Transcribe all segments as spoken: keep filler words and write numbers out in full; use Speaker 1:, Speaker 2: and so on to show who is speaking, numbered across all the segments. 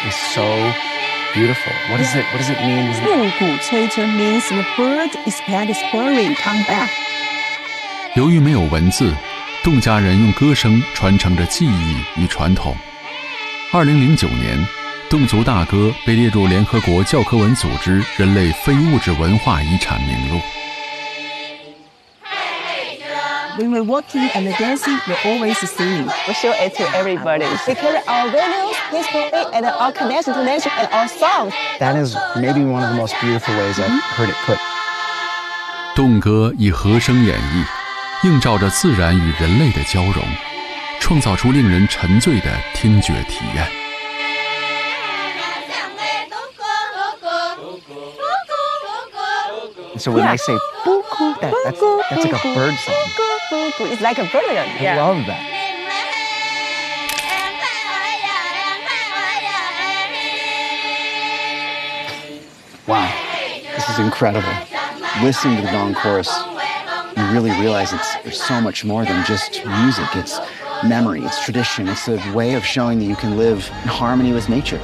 Speaker 1: is so beautiful. What does it, what does it mean?
Speaker 2: 面鼓吹着 means the bird is at its quarry, come back.
Speaker 3: 由于没有文字，侗家人用歌声传承着记忆与传统。二零零九年，侗族大歌被列入联合国教科文组织人类非物质文化遗产名录。
Speaker 2: When we're walking and dancing, we're always singing.
Speaker 4: We show it to everybody. We carry our values, history, and our connection to nature and our songs.
Speaker 1: That is maybe one of the most beautiful ways I've heard it put.
Speaker 3: 侗歌以和声演绎，映照着自然与人类的交融，创造出令人沉醉的听觉体验。
Speaker 1: So when I say "buku," that, that's, that's like a bird song.
Speaker 4: It's like a bird. Yeah.
Speaker 1: I love that. Wow, this is incredible. Listening to the gong chorus, you really realize it's there's so much more than just music. It's memory, it's tradition, it's a way of showing that you can live in harmony with nature.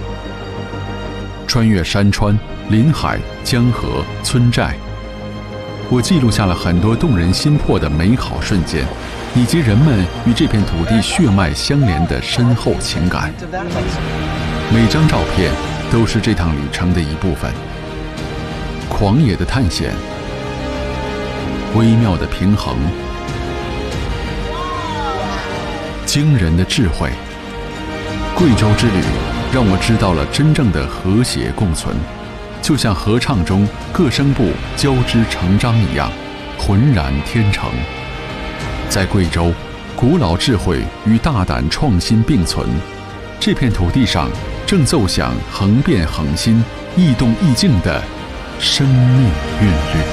Speaker 3: 穿越山川、林海、江河、村寨，我记录下了很多动人心魄的美好瞬间，以及人们与这片土地血脉相连的深厚情感。每张照片都是这趟旅程的一部分。狂野的探险，微妙的平衡，惊人的智慧。贵州之旅让我知道了真正的和谐共存，就像合唱中各声部交织成章一样，浑然天成。在贵州，古老智慧与大胆创新并存，这片土地上正奏响恒变恒新、易动易静的生命韵律。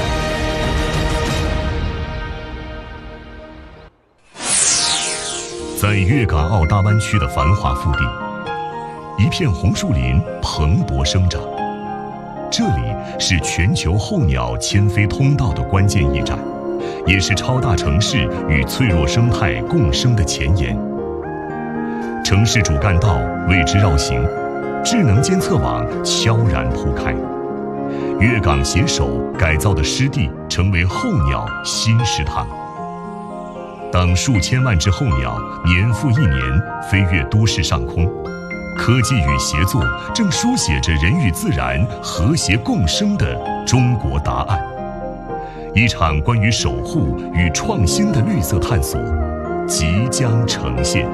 Speaker 5: 在粤港澳大湾区的繁华腹地，一片红树林蓬勃生长，这里是全球候鸟迁飞通道的关键驿站，也是超大城市与脆弱生态共生的前沿。城市主干道为之绕行，智能监测网悄然铺开，粤港携手改造的湿地成为候鸟新食堂。当数千万只候鸟年复一年飞越都市上空，科技与协作正书写着人与自然和谐共生的中国答案。一场关于守护与创新的绿色探索即将呈现。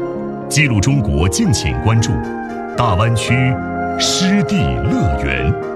Speaker 5: 记录中国，敬请关注大湾区湿地乐园。